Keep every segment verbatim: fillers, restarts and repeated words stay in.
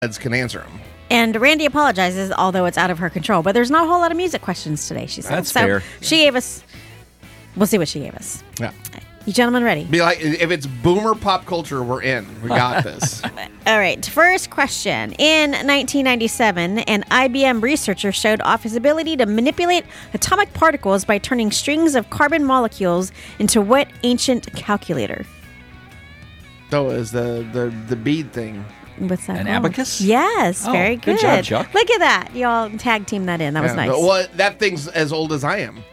can answer them. And Randy apologizes, although it's out of her control. But there's not a whole lot of music questions today, she said. That's so fair. She gave us... We'll see what she gave us. Yeah. You gentlemen ready? Be like, if it's boomer pop culture, we're in. We got this. All right. First question. In nineteen ninety-seven, an I B M researcher showed off his ability to manipulate atomic particles by turning strings of carbon molecules into what ancient calculator? So is the, the, the bead thing. What's that An called? abacus? Yes. Oh, very good good. job, Chuck. Look at that. Y'all tag team that in. That was Yeah, nice. Well, that thing's as old as I am.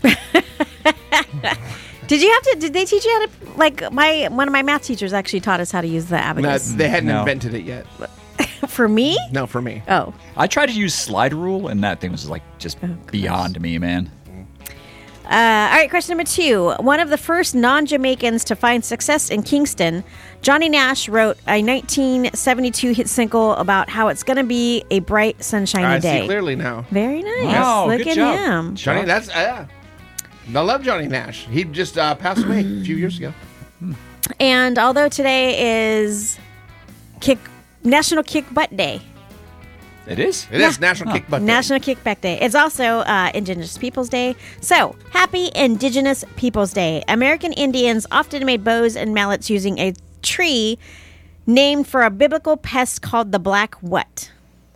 Did you have to? Did they teach you how to? Like my one of my math teachers actually taught us how to use the No, abacus. they hadn't No. invented it yet. For me? No, for me. Oh. I tried to use slide rule, and that thing was like just beyond me, man. Uh, all right, question number two. One of the first non-Jamaicans to find success in Kingston, Johnny Nash wrote a nineteen seventy-two hit single about how it's going to be a bright, sunshiny I day. see clearly now. Very nice. Wow, Look good at job. him. Johnny, that's, uh, I love Johnny Nash. He just uh, passed away a few years ago. And although today is kick National Kick Butt Day, It is? It is National Kick Butt Day. National Kickback Day. It's also uh, Indigenous Peoples Day. So, happy Indigenous Peoples Day. American Indians often made bows and mallets using a tree named for a biblical pest called the black what?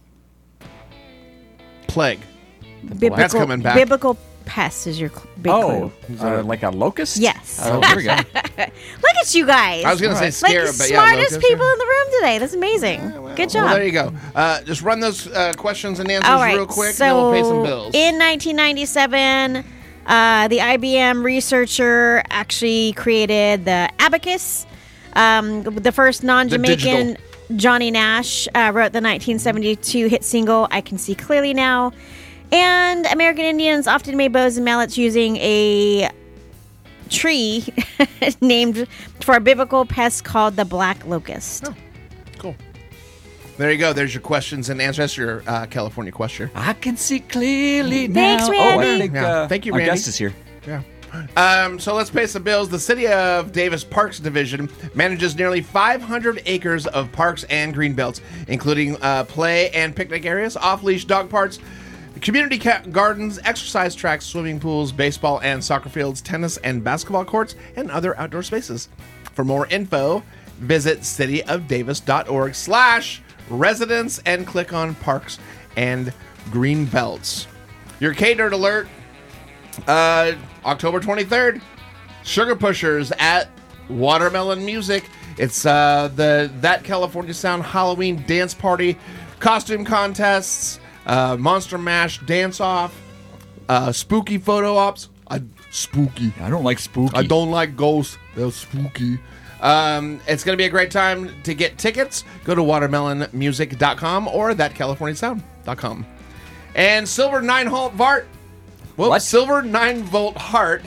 Plague. Biblical, That's coming back. Biblical pest is your cl- big Oh, clue. uh, like a locust? Yes. Oh, there we go. Look at you guys. I was going to say like scare, the but yeah. smartest locust, people yeah. in the room today. That's amazing. Well, Good job. Well, there you go. Uh, just run those uh, questions and answers All right, real quick, so and then we'll pay some bills. in nineteen ninety-seven, uh, the I B M researcher actually created the abacus. Um, the first non-Jamaican, digital. Johnny Nash, uh, wrote the nineteen seventy-two hit single, I Can See Clearly Now. And American Indians often made bows and mallets using a tree named for a biblical pest called the black locust. Oh, cool. There you go. There's your questions and answers. That's your uh, California question. I can see clearly Thanks, now. Randy. Oh, I think, Yeah. uh, Thank you, our Randy. guest is here. Yeah. Um, so let's pay some bills. The City of Davis Parks Division manages nearly five hundred acres of parks and green belts, including uh, play and picnic areas, off-leash dog parks, community ca- gardens, exercise tracks, swimming pools, baseball and soccer fields, tennis and basketball courts, and other outdoor spaces. For more info, visit cityofdavis.org slash residents and click on parks and green belts. Your K-Dirt alert. Uh, October twenty-third, Sugar Pushers at Watermelon Music. It's uh, the That California Sound Halloween dance party, costume contests, uh, Monster Mash dance off, uh, spooky photo ops. I, spooky. I don't like spooky. I don't like ghosts. They're spooky. Um, it's going to be a great time to get tickets. Go to watermelon music dot com or that california sound dot com. And Silver nine volt Vart. Well, What? Silver nine volt Heart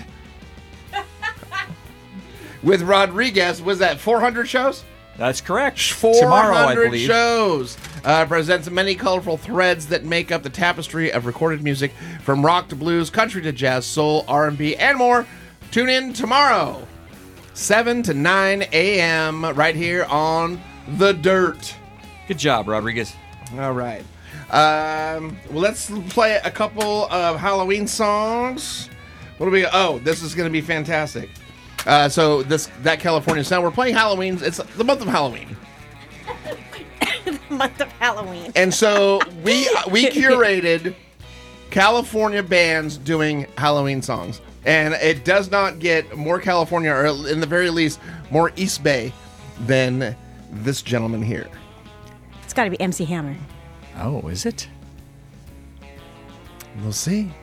with Rodriguez. Was that four hundred shows? That's correct. four Tomorrow, I hundred believe. shows. Uh, presents many colorful threads that make up the tapestry of recorded music from rock to blues, country to jazz, soul, R and B, and more. Tune in tomorrow, seven to nine a.m. right here on The Dirt. Good job, Rodriguez. All right. Um, well, let's play a couple of Halloween songs. What do we? Oh, this is going to be fantastic. Uh, so this that California Sound. We're playing Halloween. It's the month of Halloween, The month of Halloween. and so we we curated California bands doing Halloween songs, and it does not get more California, or in the very least, more East Bay than this gentleman here. It's got to be M C Hammer. Oh, is it? We'll see.